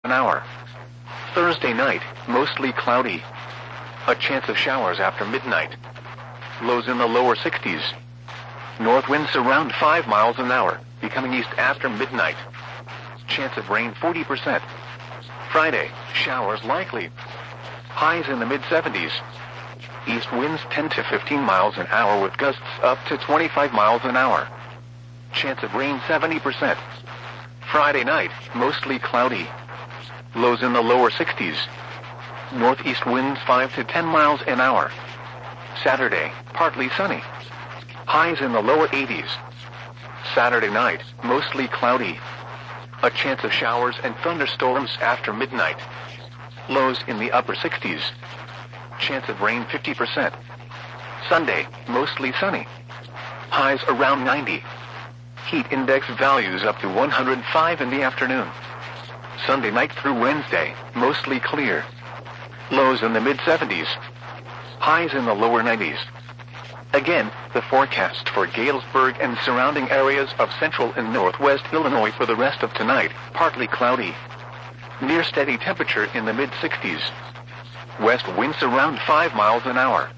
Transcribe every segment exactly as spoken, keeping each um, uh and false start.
an hour. Thursday night, mostly cloudy. A chance of showers after midnight. Lows in the lower sixties. North winds around five miles an hour, becoming east after midnight. Chance of rain forty percent. Friday, showers likely. Highs in the mid seventies. East winds ten to fifteen miles an hour with gusts up to twenty-five miles an hour. Chance of rain seventy percent. Friday night, mostly cloudy. Lows in the lower sixties. Northeast winds five to ten miles an hour. Saturday, partly sunny. Highs in the lower eighties. Saturday night, mostly cloudy. A chance of showers and thunderstorms after midnight. Lows in the upper sixties. Chance of rain fifty percent. Sunday, mostly sunny. Highs around ninety. Heat index values up to one hundred five in the afternoon. Sunday night through Wednesday, mostly clear. Lows in the mid seventies. Highs in the lower nineties. Again, the forecast for Galesburg and surrounding areas of central and northwest Illinois for the rest of tonight, partly cloudy. Near steady temperature in the mid sixties. West winds around five miles an hour.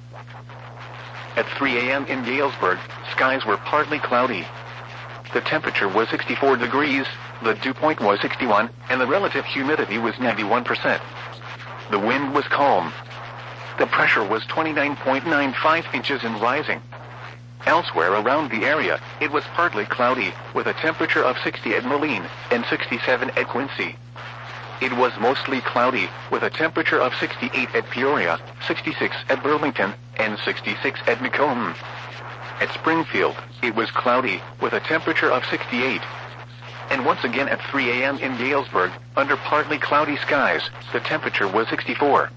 At three a.m. in Galesburg, skies were partly cloudy. The temperature was sixty-four degrees, the dew point was sixty-one, and the relative humidity was ninety-one percent. The wind was calm. The pressure was twenty-nine point nine five inches and rising. Elsewhere around the area, it was partly cloudy, with a temperature of sixty at Moline and sixty-seven at Quincy. It was mostly cloudy, with a temperature of sixty-eight at Peoria, sixty-six at Burlington, and sixty-six at Macomb. At Springfield, it was cloudy, with a temperature of sixty-eight. And once again at three a.m. in Galesburg, under partly cloudy skies, the temperature was sixty-four.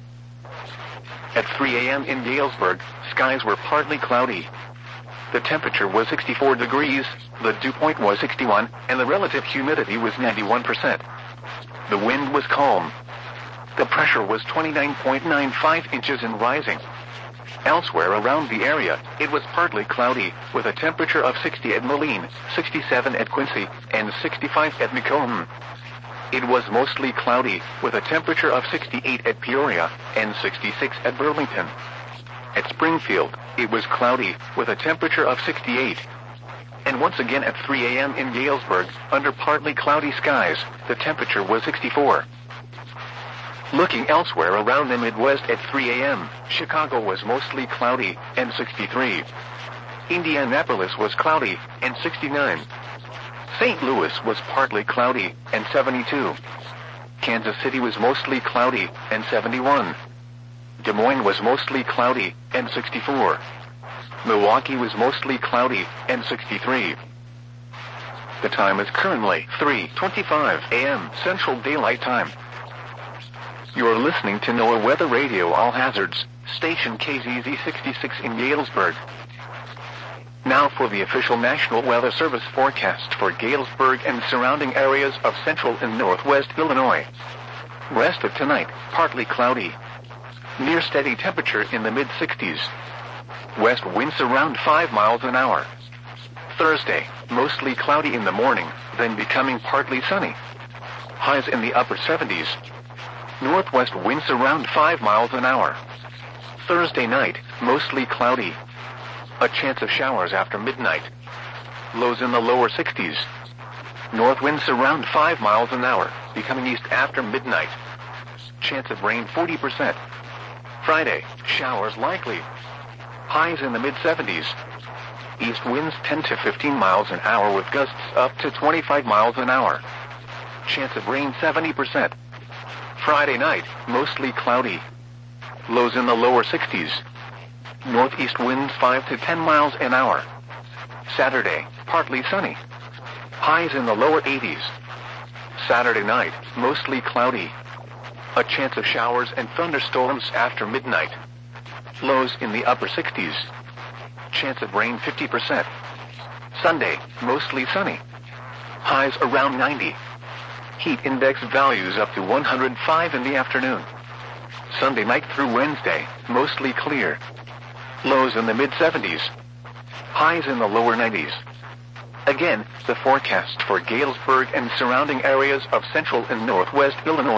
At three a.m. in Galesburg, skies were partly cloudy. The temperature was sixty-four degrees, the dew point was sixty-one, and the relative humidity was ninety-one percent. The wind was calm. The pressure was twenty-nine point nine five inches and rising. Elsewhere around the area, it was partly cloudy, with a temperature of sixty at Moline, sixty-seven at Quincy, and sixty-five at Macomb. It was mostly cloudy, with a temperature of sixty-eight at Peoria, and sixty-six at Burlington. At Springfield, it was cloudy, with a temperature of sixty-eight. And once again at three a.m. in Galesburg, under partly cloudy skies, the temperature was sixty-four. Looking elsewhere around the Midwest at three a.m., Chicago was mostly cloudy, and sixty-three. Indianapolis was cloudy, and sixty-nine. Saint Louis was partly cloudy, and seventy-two. Kansas City was mostly cloudy, and seventy-one. Des Moines was mostly cloudy, and sixty-four. Milwaukee was mostly cloudy, and sixty-three. The time is currently three twenty-five a.m. Central Daylight Time. You're listening to NOAA Weather Radio All Hazards, station K Z Z sixty-six in Galesburg. Now for the official National Weather Service forecast for Galesburg and surrounding areas of central and northwest Illinois. Rest of tonight, partly cloudy. Near steady temperature in the mid sixties. West winds around five miles an hour. Thursday, mostly cloudy in the morning, then becoming partly sunny. Highs in the upper seventies. Northwest winds around five miles an hour. Thursday night, mostly cloudy. A chance of showers after midnight. Lows in the lower sixties. North winds around five miles an hour, becoming east after midnight. Chance of rain forty percent. Friday, showers likely. Highs in the mid seventies. East winds ten to fifteen miles an hour with gusts up to twenty-five miles an hour. Chance of rain seventy percent. Friday night, mostly cloudy. Lows in the lower sixties. Northeast winds five to ten miles an hour. Saturday, partly sunny. Highs in the lower eighties. Saturday night, mostly cloudy. A chance of showers and thunderstorms after midnight. Lows in the upper sixties. Chance of rain fifty percent. Sunday, mostly sunny. Highs around ninety. Heat index values up to one hundred five in the afternoon. Sunday night through Wednesday, mostly clear. Lows in the mid seventies. Highs in the lower nineties. Again, the forecast for Galesburg and surrounding areas of central and northwest Illinois.